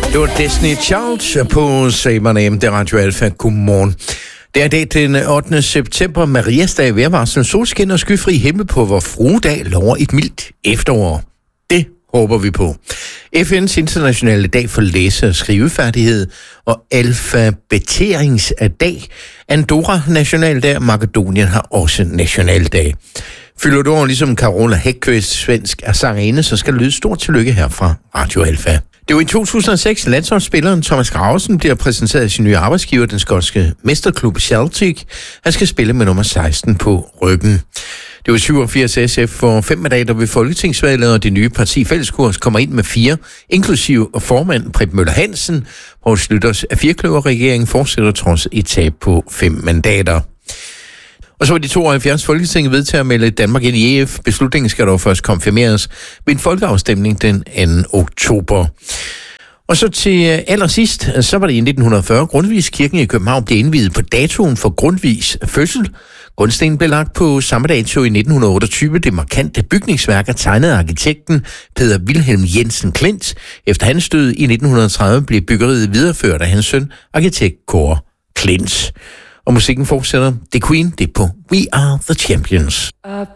Det var Destiny Child på Say My Name, det er Radio Alfa. Godmorgen. Det er dag den 8. september, Mariasdag, vejrvarsel, solskin og skyfri himmel på Vor Frue Dag lover et mildt efterår. Det håber vi på. FN's internationale dag for læse- og skrivefærdighed og alfabeteringsdag. Andorra nationaldag, Makedonien har også nationaldag. Fylder du over ligesom Carola Häggkvist, svensk sangerinde, så skal det lyde stort tillykke her fra Radio Alfa. Det var i 2006, landsholdsspilleren Thomas Gravesen bliver præsenteret af sin nye arbejdsgiver, den skotske mesterklub Celtic. Han skal spille med nummer 16 på ryggen. Det var 87 SF for 5 mandater ved Folketingsvalget, og det nye parti Fælleskurs kommer ind med 4, inklusive formand Preben Møller Hansen. Poul Schlüters firkløverregering fortsætter trods et tab på 5 mandater. Og så var de 72 Folketinget vedtaget at melde Danmark ind i EF. Beslutningen skal dog først konfirmeres ved en folkeafstemning den 2. oktober. Og så til allersidst, så var det i 1940, Grundtvigs Kirken i København blev indviet på datoen for Grundtvigs fødsel. Grundstenen blev lagt på samme dato i 1928. Det markante bygningsværk er tegnet af arkitekten Peder Wilhelm Jensen Klint. Efter hans død i 1930 blev byggeriet videreført af hans søn, arkitekt Kåre Klint. Og musikken fortsætter. The Queen, det er på We Are The Champions. Up